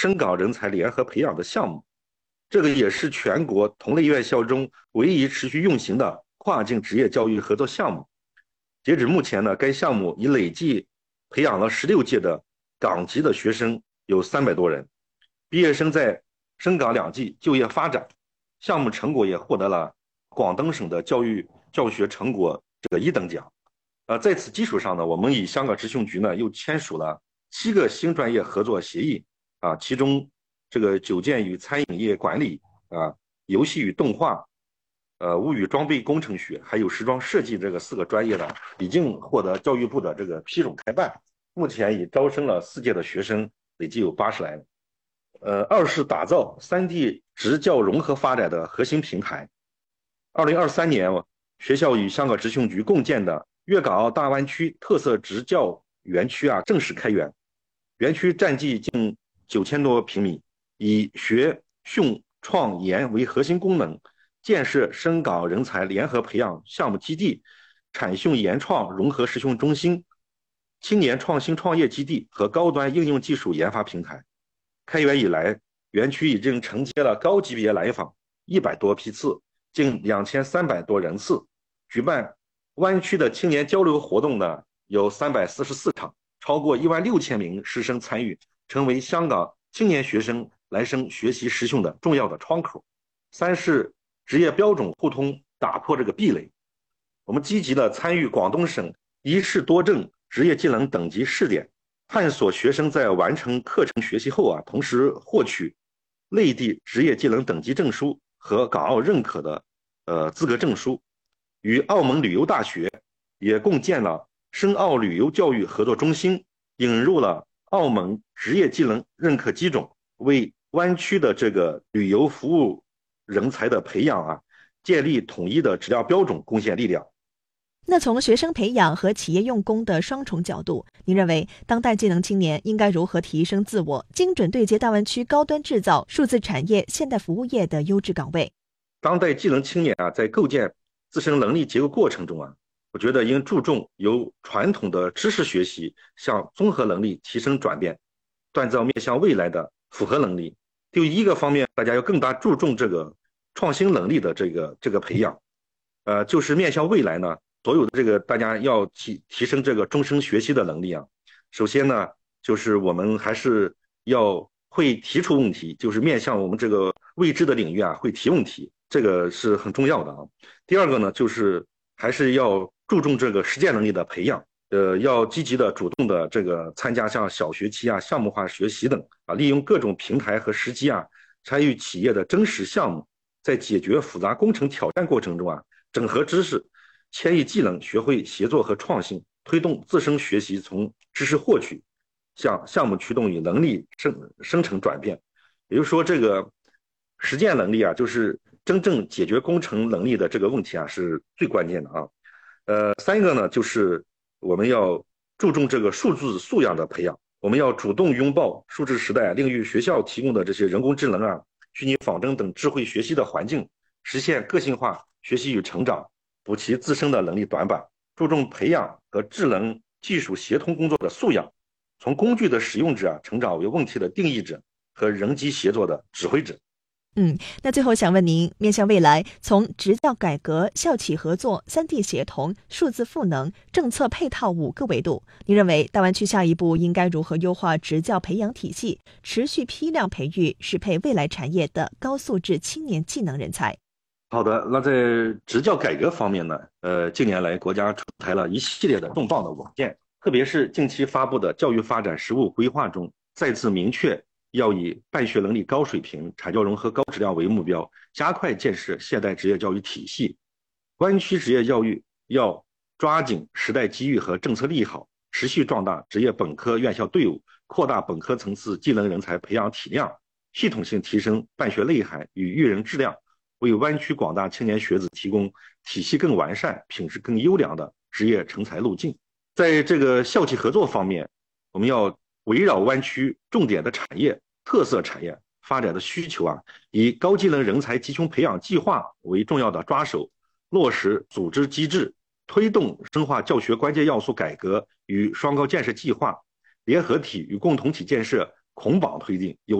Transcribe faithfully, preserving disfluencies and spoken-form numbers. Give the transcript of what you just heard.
深港人才联合培养的项目，这个也是全国同类院校中唯一持续运行的跨境职业教育合作项目。截止目前呢，该项目已累计培养了十六届的港籍的学生，有三百多人，毕业生在深港两地就业发展，项目成果也获得了广东省的教育教学成果这个一等奖。呃，在此基础上呢，我们与香港职训局呢又签署了七个新专业合作协议啊，其中这个酒店与餐饮业管理啊，游戏与动画，呃，物与装备工程学，还有时装设计这个四个专业呢，已经获得教育部的这个批准开办，目前已招生了四届的学生，累计有八十来人。呃，二是打造 三 D 职教融合发展的核心平台。二零二三年，学校与香港职训局共建的粤港澳大湾区特色职教园区啊正式开园，园区占地近九千多平米，以学训创研为核心功能，建设深港人才联合培养项目基地、产训研创融合实训中心、青年创新创业基地和高端应用技术研发平台。开园以来，园区已经承接了高级别来访一百多批次，近两千三百多人次，举办湾区的青年交流活动呢有三百四十四场，超过一万六千名师生参与，成为香港青年学生来生学习实训的重要的窗口。三是职业标准互通，打破这个壁垒。我们积极的参与广东省一试多证职业技能等级试点，探索学生在完成课程学习后啊，同时获取内地职业技能等级证书和港澳认可的呃资格证书。与澳门旅游大学也共建了深澳旅游教育合作中心，引入了澳门职业技能认可基准，为湾区的这个旅游服务人才的培养啊，建立统一的质量标准贡献力量。 那从学生培养和企业用工的双重角度，您认为当代技能青年应该如何提升自我，精准对接大湾区高端制造、数字产业、现代服务业的优质岗位？ 当代技能青年啊，在构建自身能力结构过程中啊，我觉得应注重由传统的知识学习向综合能力提升转变，锻造面向未来的复合能力。第一个方面，大家要更大注重这个创新能力的这个这个培养，呃，就是面向未来呢，所有的这个大家要提提升这个终身学习的能力啊。首先呢，就是我们还是要会提出问题，就是面向我们这个未知的领域啊，会提问题，这个是很重要的啊。第二个呢，就是还是要注重这个实践能力的培养，呃，要积极的、主动的这个参加像小学期啊、项目化学习等啊，利用各种平台和时机啊，参与企业的真实项目，在解决复杂工程挑战过程中啊，整合知识、迁移技能，学会协作和创新，推动自身学习从知识获取向项目驱动与能力生生成转变。也就是说，这个实践能力啊，就是真正解决工程能力的这个问题啊，是最关键的啊。呃，三个呢，就是我们要注重这个数字素养的培养，我们要主动拥抱数字时代，利用学校提供的这些人工智能啊、虚拟仿真等智慧学习的环境，实现个性化学习与成长，补齐自身的能力短板，注重培养和智能技术协同工作的素养，从工具的使用者啊，成长为问题的定义者和人机协作的指挥者。 嗯，那最后想问您，面向未来，从职教改革、校企合作、三 D 协同、数字赋能、政策配套五个维度，您认为大湾区下一步应该如何优化职教培养体系，持续批量培育适配未来产业的高素质青年技能人才？ 好的，那在职教改革方面呢，呃，近年来国家出台了一系列的重磅的文件，特别是近期发布的教育发展实务规划中，再次明确要以办学能力高水平、产教融合高质量为目标，加快建设现代职业教育体系。湾区职业教育要抓紧时代机遇和政策利好，持续壮大职业本科院校队伍，扩大本科层次技能人才培养体量，系统性提升办学内涵与育人质量，为湾区广大青年学子提供体系更完善、品质更优良的职业成才路径。在这个校企合作方面，我们要围绕湾区重点的产业、特色产业发展的需求啊，以高技能人才集中培养计划为重要的抓手，落实组织机制，推动深化教学关键要素改革与双高建设计划、联合体与共同体建设捆绑推进，有